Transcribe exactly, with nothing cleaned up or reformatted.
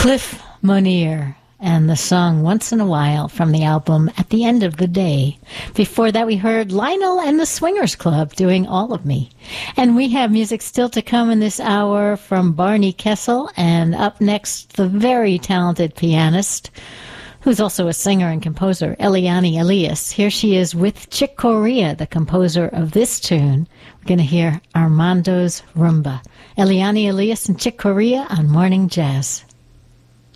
Cliff Monier and the song Once in a While from the album At the End of the Day. Before that, we heard Lionel and the Swingers Club doing All of Me. And we have music still to come in this hour from Barney Kessel, and up next, the very talented pianist, who's also a singer and composer, Eliane Elias. Here she is with Chick Corea, the composer of this tune. We're going to hear Armando's Rumba. Eliane Elias and Chick Corea on Morning Jazz.